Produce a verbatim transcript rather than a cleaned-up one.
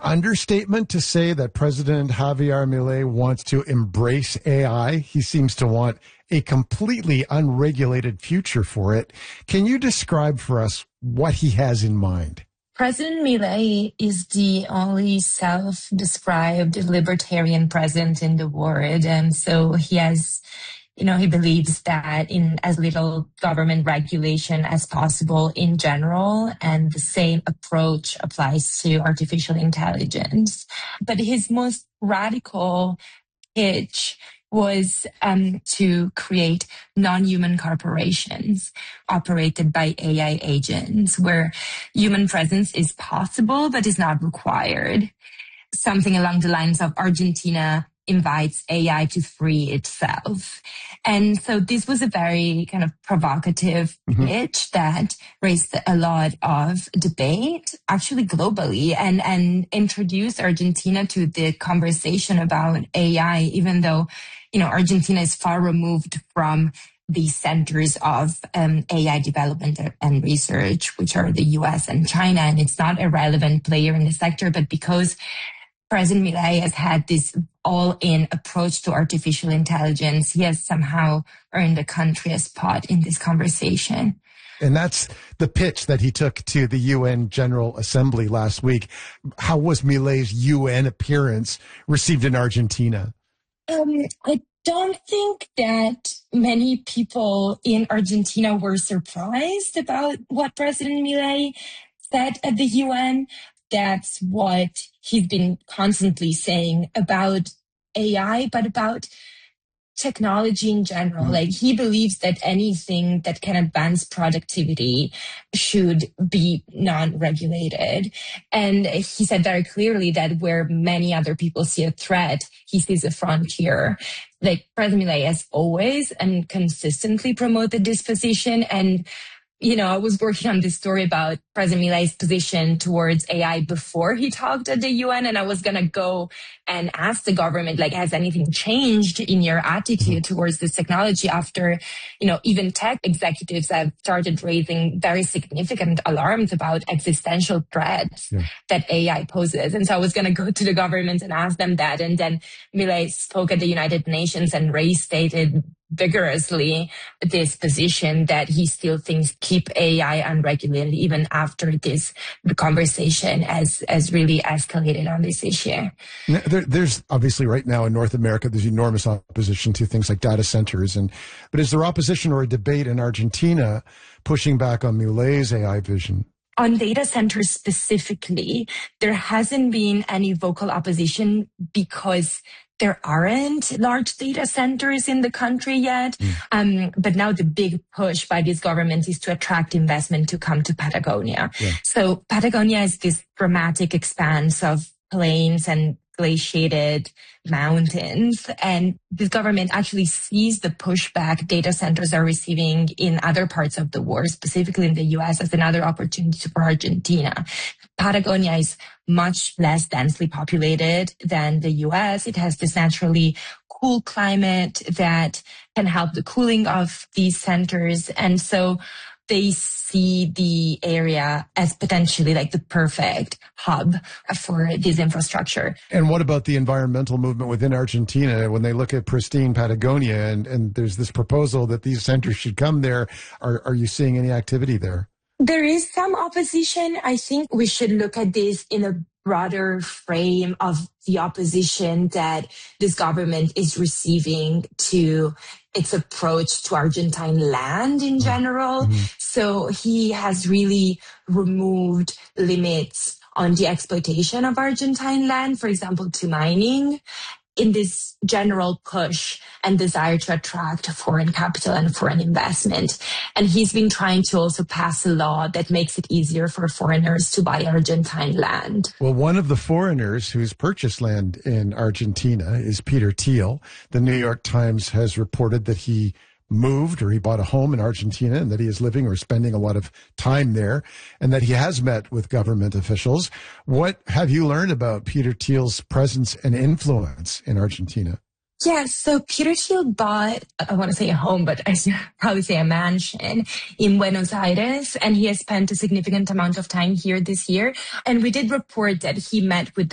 understatement to say that President Javier Milei wants to embrace A I? He seems to want a completely unregulated future for it. Can you describe for us what he has in mind? President Milei is the only self-described libertarian president in the world. And so he has, you know, he believes that in as little government regulation as possible in general. And the same approach applies to artificial intelligence. But his most radical pitch was um, to create non-human corporations operated by A I agents, where human presence is possible but is not required. Something along the lines of Argentina invites A I to free itself. And so this was a very kind of provocative mm-hmm. pitch that raised a lot of debate, actually globally, and, and introduced Argentina to the conversation about A I, even though, you know, Argentina is far removed from the centers of um, A I development and research, which are the U S and China, and it's not a relevant player in the sector, but because President Milei has had this all-in approach to artificial intelligence, he has somehow earned a country a spot in this conversation. And that's the pitch that he took to the U N General Assembly last week. How was Milei's U N appearance received in Argentina? Um, I don't think that many people in Argentina were surprised about what President Milei said at the U N. That's what he's been constantly saying about A I, but about technology in general. Mm-hmm. Like, he believes that anything that can advance productivity should be non-regulated. And he said very clearly that where many other people see a threat, he sees a frontier. Like, President Milei has always and consistently promoted this position. And you know, I was working on this story about President Milei's position towards A I before he talked at the U N, and I was going to go and ask the government, like, has anything changed in your attitude towards this technology after, you know, even tech executives have started raising very significant alarms about existential threats yeah. that A I poses. And so I was going to go to the government and ask them that. And then Milei spoke at the United Nations and restated vigorously this position that he still thinks keep A I unregulated even after this the conversation has, has really escalated on this issue. There, there's obviously right now in North America, there's enormous opposition to things like data centers. And but is there opposition or a debate in Argentina pushing back on Milei's A I vision? On data centers specifically, there hasn't been any vocal opposition because there aren't large data centers in the country yet. Mm. Um, but now the big push by this government is to attract investment to come to Patagonia. Yeah. So Patagonia is this dramatic expanse of plains and glaciated mountains. And this government actually sees the pushback data centers are receiving in other parts of the world, specifically in the U S, as another opportunity for Argentina. Patagonia is much less densely populated than the U S. It has this naturally cool climate that can help the cooling of these centers. And so they see the area as potentially like the perfect hub for this infrastructure. And what about the environmental movement within Argentina when they look at pristine Patagonia and, and there's this proposal that these centers should come there? Are, are you seeing any activity there? There is some opposition. I think we should look at this in a broader frame of the opposition that this government is receiving to its approach to Argentine land in general. Mm-hmm. So he has really removed limits on the exploitation of Argentine land, for example, to mining, in this general push and desire to attract foreign capital and foreign investment. And he's been trying to also pass a law that makes it easier for foreigners to buy Argentine land. Well, one of the foreigners who's purchased land in Argentina is Peter Thiel. The New York Times has reported that he moved or he bought a home in Argentina and that he is living or spending a lot of time there and that he has met with government officials. What have you learned about Peter Thiel's presence and influence in Argentina? Yeah, so Peter Thiel bought, I want to say a home, but I should probably say a mansion in Buenos Aires, and he has spent a significant amount of time here this year. And we did report that he met with